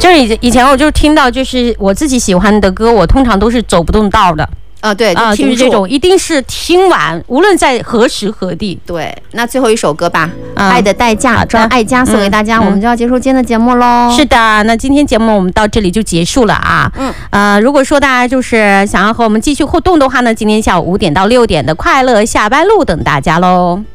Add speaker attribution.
Speaker 1: 就是以前我就听到，就是我自己喜欢的歌，我通常都是走不动道的。
Speaker 2: 对啊，
Speaker 1: 就是这种，一定是听完，无论在何时何地。
Speaker 2: 对，那最后一首歌吧，爱的代价，张艾嘉送给大家，我们就要结束今天的节目喽。
Speaker 1: 是的，那今天节目我们到这里就结束了啊。如果说大家就是想要和我们继续互动的话呢，今天下午5点到6点的快乐下班路等大家喽。